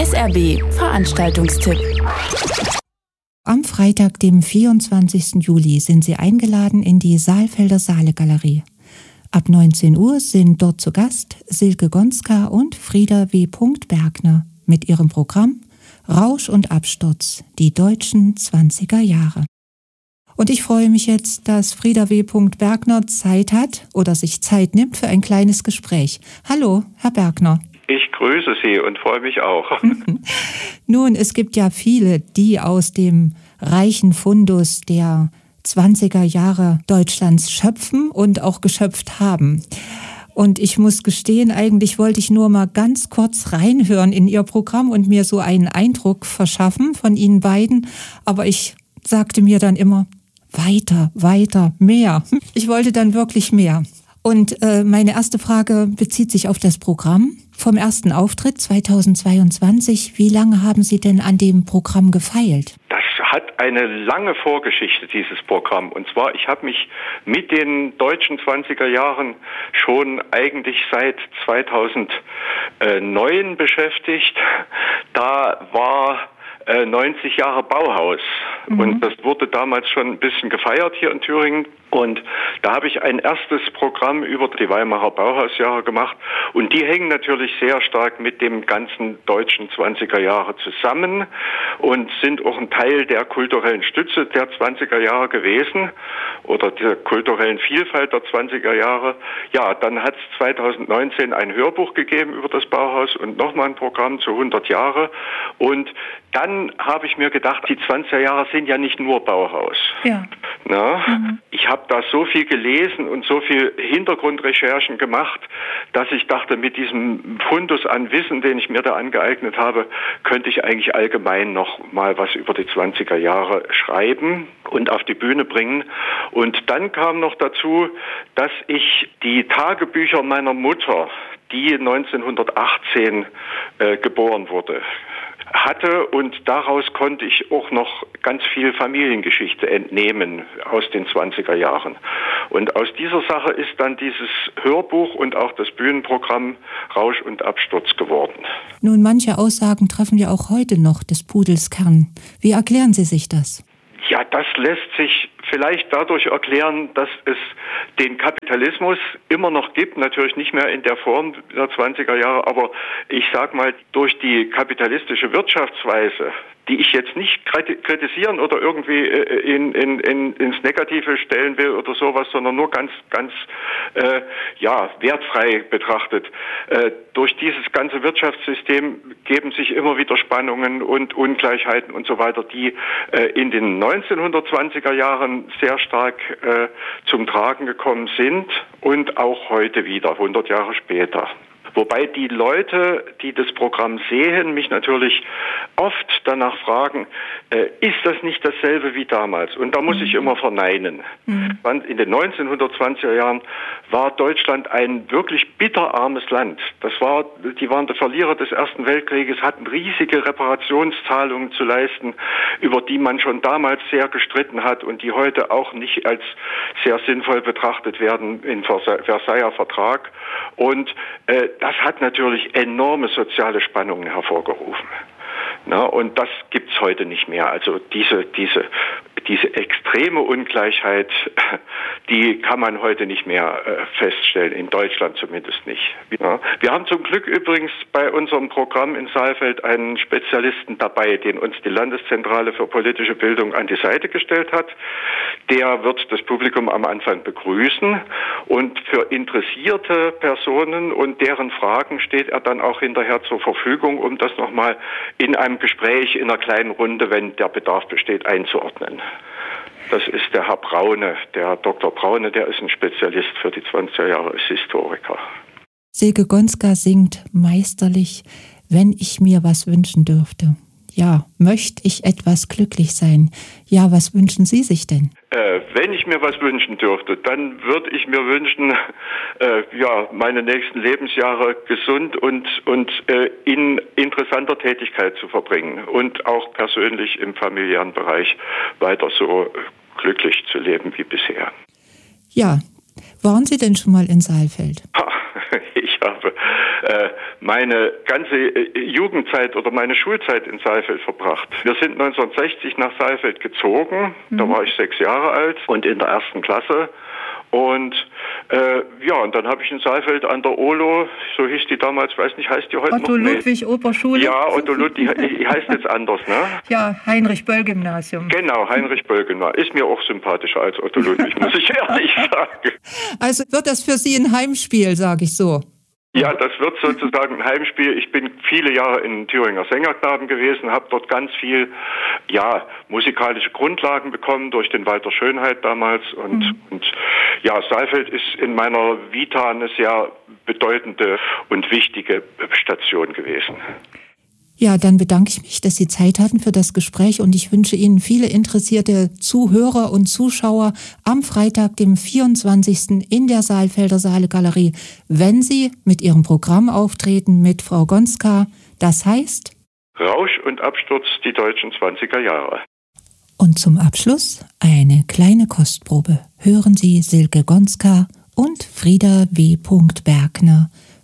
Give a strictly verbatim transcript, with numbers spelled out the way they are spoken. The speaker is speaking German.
S R B Veranstaltungstipp. Am Freitag, dem vierundzwanzigsten Juli, sind Sie eingeladen in die Saalfelder Saale-Galerie. Ab neunzehn Uhr sind dort zu Gast Silke Gonska und Frieda W. Bergner mit ihrem Programm Rausch und Absturz, die deutschen zwanziger Jahre. Und ich freue mich jetzt, dass Frieda W. Bergner Zeit hat oder sich Zeit nimmt für ein kleines Gespräch. Hallo, Herr Bergner. Ich grüße Sie und freue mich auch. Nun, es gibt ja viele, die aus dem reichen Fundus der zwanziger Jahre Deutschlands schöpfen und auch geschöpft haben. Und ich muss gestehen, eigentlich wollte ich nur mal ganz kurz reinhören in Ihr Programm und mir so einen Eindruck verschaffen von Ihnen beiden. Aber ich sagte mir dann immer, weiter, weiter, mehr. Ich wollte dann wirklich mehr. Und äh, meine erste Frage bezieht sich auf das Programm vom ersten Auftritt zweitausendzweiundzwanzig. Wie lange haben Sie denn an dem Programm gefeilt? Das hat eine lange Vorgeschichte, dieses Programm. Und zwar, ich habe mich mit den deutschen zwanziger Jahren schon eigentlich seit zweitausendneun beschäftigt. Da war äh, neunzig Jahre Bauhaus. Mhm. Und das wurde damals schon ein bisschen gefeiert hier in Thüringen. Und da habe ich ein erstes Programm über die Weimarer Bauhausjahre gemacht. Und die hängen natürlich sehr stark mit dem ganzen deutschen zwanziger Jahre zusammen und sind auch ein Teil der kulturellen Stütze der zwanziger Jahre gewesen oder der kulturellen Vielfalt der zwanziger Jahre. Ja, dann hat es zweitausendneunzehn ein Hörbuch gegeben über das Bauhaus und nochmal ein Programm zu hundert Jahre. Und dann habe ich mir gedacht, die zwanziger Jahre sind ja nicht nur Bauhaus. Ja. Na, mhm. Ich habe da so viel gelesen und so viel Hintergrundrecherchen gemacht, dass ich dachte, mit diesem Fundus an Wissen, den ich mir da angeeignet habe, könnte ich eigentlich allgemein noch mal was über die zwanziger Jahre schreiben und auf die Bühne bringen. Und dann kam noch dazu, dass ich die Tagebücher meiner Mutter, die neunzehnhundertachtzehn äh, geboren wurde, hatte, und daraus konnte ich auch noch ganz viel Familiengeschichte entnehmen aus den zwanziger Jahren. Und aus dieser Sache ist dann dieses Hörbuch und auch das Bühnenprogramm Rausch und Absturz geworden. Nun, manche Aussagen treffen ja auch heute noch des Pudels Kern. Wie erklären Sie sich das? Ja, das lässt sich vielleicht dadurch erklären, dass es den Kapitalismus immer noch gibt, natürlich nicht mehr in der Form der zwanziger Jahre, aber ich sag mal, durch die kapitalistische Wirtschaftsweise, die ich jetzt nicht kritisieren oder irgendwie in, in, in, ins Negative stellen will oder sowas, sondern nur ganz, ganz äh, ja, wertfrei betrachtet. Äh, durch dieses ganze Wirtschaftssystem geben sich immer wieder Spannungen und Ungleichheiten und so weiter, die äh, in den neunzehnhundertzwanziger Jahren sehr stark äh, zum Tragen gekommen sind und auch heute wieder, hundert Jahre später. Wobei die Leute, die das Programm sehen, mich natürlich oft danach fragen, äh, ist das nicht dasselbe wie damals? Und da muss mhm. ich immer verneinen. Mhm. In den neunzehnhundertzwanziger Jahren war Deutschland ein wirklich bitterarmes Land. Das war, die waren die Verlierer des Ersten Weltkrieges, hatten riesige Reparationszahlungen zu leisten, über die man schon damals sehr gestritten hat und die heute auch nicht als sehr sinnvoll betrachtet werden im Versailler Vertrag. Und äh, das hat natürlich enorme soziale Spannungen hervorgerufen. Na, und das gibt's heute nicht mehr. Also diese, diese, diese extreme Ungleichheit, die kann man heute nicht mehr äh, feststellen, in Deutschland zumindest nicht. Ja. Wir haben zum Glück übrigens bei unserem Programm in Saalfeld einen Spezialisten dabei, den uns die Landeszentrale für politische Bildung an die Seite gestellt hat. Der wird das Publikum am Anfang begrüßen und für interessierte Personen und deren Fragen steht er dann auch hinterher zur Verfügung, um das nochmal in einem Gespräch in einer kleinen Runde, wenn der Bedarf besteht, einzuordnen. Das ist der Herr Braune, der Herr Doktor Braune, der ist ein Spezialist für die zwanziger Jahre, ist Historiker. Silke Gonska singt meisterlich, wenn ich mir was wünschen dürfte. Ja, möchte ich etwas glücklich sein? Ja, was wünschen Sie sich denn? Äh, wenn ich mir was wünschen dürfte, dann würde ich mir wünschen, äh, ja, meine nächsten Lebensjahre gesund und, und äh, in interessanter Tätigkeit zu verbringen und auch persönlich im familiären Bereich weiter so glücklich zu leben wie bisher. Ja, waren Sie denn schon mal in Saalfeld? Ich habe äh, meine ganze Jugendzeit oder meine Schulzeit in Saalfeld verbracht. Wir sind neunzehnhundertsechzig nach Saalfeld gezogen, mhm. da war ich sechs Jahre alt und in der ersten Klasse. Und äh, ja, und dann habe ich in Saalfeld an der Olo, so hieß die damals, weiß nicht, heißt die heute Otto noch? Ludwig Oberschule. Ja, Otto Ludwig, die heißt jetzt anders, ne? Ja, Heinrich-Böll-Gymnasium. Genau, Heinrich-Böll-Gymnasium. Ist mir auch sympathischer als Otto Ludwig, muss ich ehrlich sagen. Also wird das für Sie ein Heimspiel, sage ich so. Ja, das wird sozusagen ein Heimspiel. Ich bin viele Jahre in Thüringer Sängerknaben gewesen, habe dort ganz viel, ja, musikalische Grundlagen bekommen durch den Walter Schönheit damals. Und, mhm. und ja, Saalfeld ist in meiner Vita eine sehr bedeutende und wichtige Station gewesen. Ja, dann bedanke ich mich, dass Sie Zeit hatten für das Gespräch und ich wünsche Ihnen viele interessierte Zuhörer und Zuschauer am Freitag, dem vierundzwanzigsten in der Saalfelder Saale-Galerie, wenn Sie mit Ihrem Programm auftreten mit Frau Gonska. Das heißt Rausch und Absturz, die deutschen zwanziger Jahre. Und zum Abschluss eine kleine Kostprobe. Hören Sie Silke Gonska und Frieda W. Bergner